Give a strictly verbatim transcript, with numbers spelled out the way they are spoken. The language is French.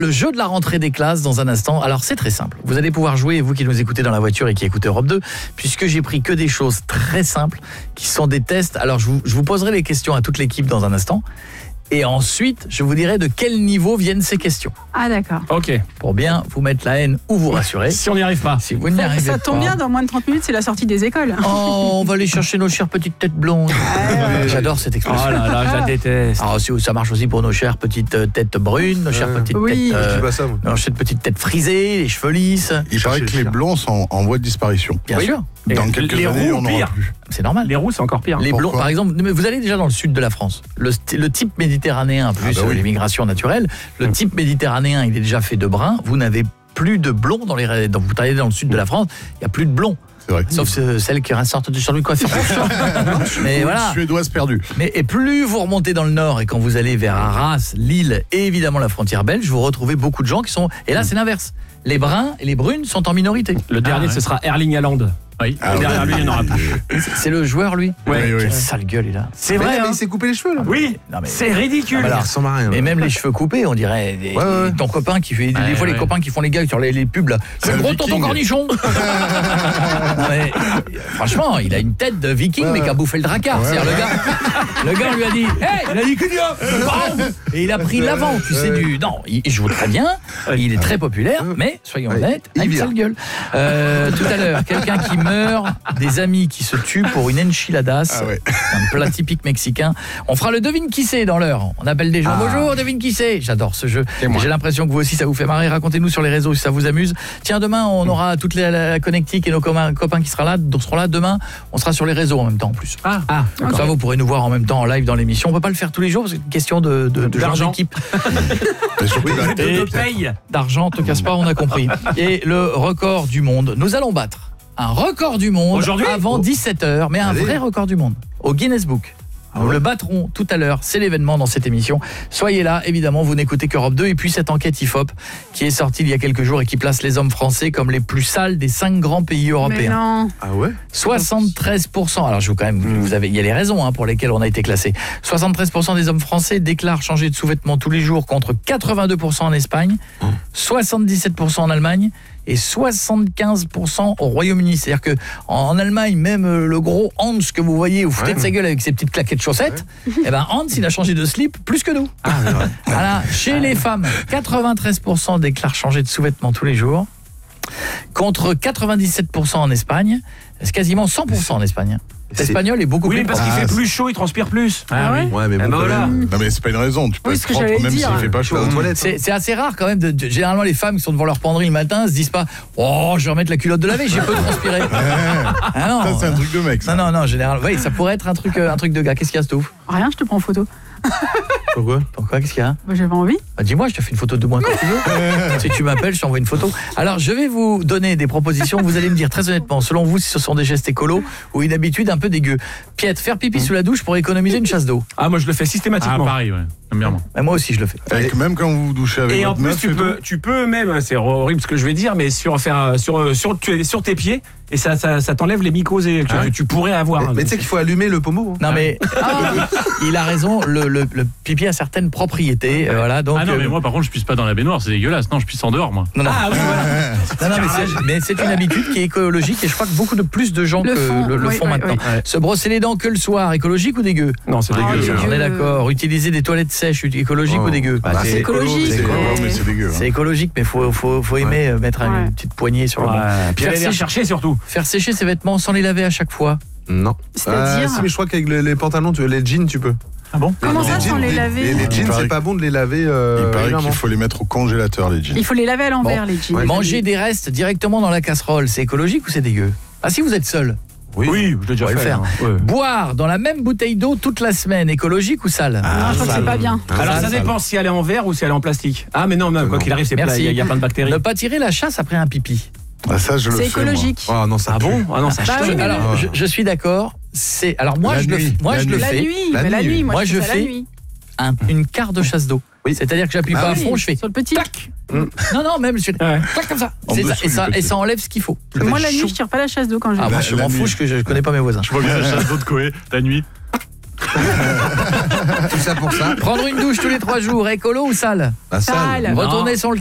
Le jeu de la rentrée des classes dans un instant. Alors c'est très simple. Vous allez pouvoir jouer, vous qui nous écoutez dans la voiture et qui écoutez Europe deux, puisque j'ai pris que des choses très simples qui sont des tests. Alors je vous, je vous poserai les questions à toute l'équipe dans un instant. Et ensuite, je vous dirai de quel niveau viennent ces questions. Ah d'accord. Ok. Pour bien vous mettre la haine ou vous rassurer. Si on n'y arrive pas. Si vous n'y arrivez Ça pas. tombe bien, dans moins de trente minutes, c'est la sortie des écoles. Oh, on va aller chercher nos chères petites têtes blondes. J'adore cette expression. Oh là là, je la déteste. Alors si ça marche aussi pour nos chères petites têtes brunes, nos chères Ouais. petites Oui. têtes, euh, Je dis pas ça, moi. nos chères petites têtes frisées, les cheveux lisses. Il paraît que les blonds sont en voie de disparition. Bien Oui. sûr, Et Dans quelques les années, roux, on n'aura pire. plus. c'est normal. Les roux, c'est encore pire. Les Pourquoi blonds, par exemple, mais vous allez déjà dans le sud de la France. Le, st- le type méditerranéen, plus Ah bah oui. euh, l'immigration naturelle, le Mm. type méditerranéen, il est déjà fait de brun. Vous n'avez plus de blonds dans les. ra- Dans, vous allez dans le sud de la France, il n'y a plus de blonds. C'est vrai. Sauf euh, celles qui ressortent du sur lui coiffure. Mais voilà. Suédoise perdue. Mais et plus vous remontez dans le nord et quand vous allez vers Arras, Lille et évidemment la frontière belge, vous retrouvez beaucoup de gens qui sont. Et là, c'est l'inverse. Les bruns et les brunes sont en minorité. Le dernier, Ah, ce sera Erling Haaland. Oui. Ah, Derrière ouais. lui, il n'y en aura plus. C'est- C'est le joueur, lui. Ouais. Oui, oui. Quelle sale gueule, il a. C'est vrai, Mais hein. il s'est coupé les cheveux là. Oui, Non, mais- c'est ridicule. Ah, bah, Il alors, ressemble à rien. Mais même les cheveux coupés, on dirait des- Ouais, ouais. ton copain qui fait des Ouais, fois les ouais. copains qui font les gars sur les, les pubs là. C'est un le gros viking. tonton cornichon. Non, mais, franchement, il a une tête de viking Ouais. mais qui a bouffé le dracard. Ouais, C'est-à-dire, ouais. le gars, le gars on lui a dit, hey, il a dit qu'il y a, bam et il a pris l'avant. Tu sais du, non, il, il joue très bien, il est très populaire, mais soyons Ouais. honnêtes, Il a une vire. sale gueule. Euh, tout à l'heure, quelqu'un qui meurt, des amis qui se tuent pour une enchiladas, Ah ouais. un plat typique mexicain. On fera le devine qui c'est dans l'heure. On appelle des gens. Ah. Bonjour, devine qui c'est. J'adore ce jeu. Et moi. J'ai l'impression que vous aussi ça vous fait marrer. Racontez-nous sur les réseaux si ça vous amuse. Tiens, demain on aura toute la, la connectique et nos copains, copains qui sera là, seront là demain. On sera sur les réseaux en même temps en plus. Ah, Ah, comme ça vous pourrez nous voir en même temps en live dans l'émission. On peut pas le faire tous les jours parce que c'est une question de, de, de genre D'argent. d'équipe, Et surtout, la- et de paye. d'argent. Te casse pas, on a compris. Et le record du monde. Nous allons battre un record du monde Aujourd'hui avant dix-sept heures, mais un Allez. vrai record du monde au Guinness Book. Nous le battrons tout à l'heure, c'est l'événement dans cette émission. Soyez là, évidemment, vous n'écoutez qu'Europe deux. Et puis cette enquête I F O P qui est sortie il y a quelques jours et qui place les hommes français comme les plus sales des cinq grands pays Mais européens. non. Ah ouais. soixante-treize pour cent, alors je vous quand même, vous avez, il y a les raisons hein, pour lesquelles on a été classé. soixante-treize pour cent des hommes français déclarent changer de sous-vêtements tous les jours contre quatre-vingt-deux pour cent en Espagne, soixante-dix-sept pour cent en Allemagne et soixante-quinze pour cent au Royaume-Uni. C'est-à-dire que en Allemagne, même euh, le gros Hans que vous voyez, vous foutez Ouais. de sa gueule avec ses petites claquettes chaussettes, eh ben Hans, il a changé de slip plus que nous. Ah, c'est vrai. Voilà, chez les femmes, quatre-vingt-treize pour cent déclarent changer de sous-vêtements tous les jours, contre quatre-vingt-dix-sept pour cent en Espagne, c'est quasiment cent pour cent en Espagne. C'est- L'espagnol est beaucoup Oui, plus parce propre. qu'il Ah, fait c'est- plus chaud, il transpire plus. Ah ouais Ouais, mais Ah bon, bah quand voilà. même. Non mais c'est pas une raison, tu peux Oui, être ce que propre j'allais même dire. s'il fait pas Chaud chaud. aux toilettes. C'est c'est assez rare quand même. De, de- généralement, les femmes qui sont devant leur penderie le matin se disent pas « Oh, je vais remettre la culotte de laver, j'ai peu transpiré. » Ah non. Ça c'est un truc de mec. ça. Non, non, non, généralement. Oui, ça pourrait être un truc, euh, un truc de gars. Qu'est-ce qu'il y a, Stouff? Rien, je te prends en photo. Pourquoi? Pourquoi? Qu'est-ce qu'il y a? Bah, J'avais envie. Bah, dis-moi, je te fais une photo de moi quand tu veux. Si tu m'appelles, je t'envoie une photo. Alors, je vais vous donner des propositions. Vous allez me dire très honnêtement, selon vous, si ce sont des gestes écolos ou une habitude un peu dégueu. Piette, faire pipi sous la douche pour économiser une chasse d'eau. Ah, moi, je le fais Ah, systématiquement. pareil, ouais. J'aime bien, moi. Bah, moi aussi, je le fais. Avec, même quand vous vous douchez avec Et en votre plus, meuf tu et peux, tout. tu peux même, c'est horrible ce que je vais dire, mais sur faire euh, sur euh, sur tu- sur tes pieds et ça ça, ça t'enlève les mycoses que Ah ouais. tu pourrais avoir. Mais, hein, mais tu donc. sais qu'il faut allumer le pommeau. hein. Non, mais il, il a raison. Le, le, le pipi a certaines propriétés. euh, voilà, donc, Ah non, mais euh, moi, par contre, je pisse pas dans la baignoire, c'est dégueulasse. Non, je pisse en dehors, moi. non, non. Ah oui, voilà. Non, non, mais c'est- mais c'est une habitude qui est écologique et je crois que beaucoup de plus de gens Le que font, le, le oui, font oui, maintenant. oui. Se brosser les dents que le soir, écologique ou dégueu? Non, c'est Oh, dégueu. dégueu. ça. On est d'accord. Utiliser des toilettes sèches, écologique Oh. ou dégueu? Bah, c'est écologique, c'est C'est écolo. ouais, mais c'est dégueu. hein. C'est écologique, mais faut faut faut aimer euh, mettre une Ouais. petite poignée sur le banc. Ouais. Puis Faire aller les sécher- rechercher surtout. Faire sécher ses vêtements sans les laver à chaque fois. Non. C'est-à-dire Ah, si, mais je crois qu'avec les, les pantalons, tu, les jeans, tu peux. Ah bon? Comment ça, Les sans jeans, les laver Les, les Il jeans, paraît c'est pas bon de les laver. Il Euh, paraît régulièrement. qu'il faut les mettre au congélateur les jeans. Il faut les laver à l'envers, Bon. les jeans. Ouais. Manger des restes directement dans la casserole, c'est écologique ou c'est dégueu? Ah, si vous êtes seul. Oui. Oui, je l'ai déjà On va le fait. faire. hein. Ouais. Boire dans la même bouteille d'eau toute la semaine, écologique ou sale? Non, je crois que c'est pas bien. Alors ça sale. dépend si elle est en verre ou si elle est en plastique. Ah mais non, non quoi Non. qu'il arrive, c'est plat, Merci. il y, a- il y a plein de bactéries. Ne pas tirer la chasse après un pipi. Ah, ça je le fais. C'est moi. écologique. Ah non, ça Ah pue. bon? Ah non, ça Bah chie. oui, mais Alors, le- je, je suis d'accord. C'est alors moi La je le nuit, fais. Moi la je le nuit. La fais. nuit, La mais la nuit. nuit, moi, Moi, je je fais ça fais- la nuit. Un- une quart de chasse d'eau. Oui. C'est-à-dire que j'appuie Ah pas à oui, fond, je fais sur le petit. tac. Non non, même je fais Ouais. tac comme ça. En C'est ça. dessous Et du ça et petit. ça enlève ce qu'il faut. Moi, la nuit, je tire pas la chasse d'eau quand je Ah, vais. moi La- je la m'en nuit. fous, je, je connais pas mes voisins. Je vois bien la chasse d'eau de Coé, la nuit. Tout ça pour ça. Prendre une douche tous les trois jours, écolo ou sale? La salle. Sale. Retourner sur le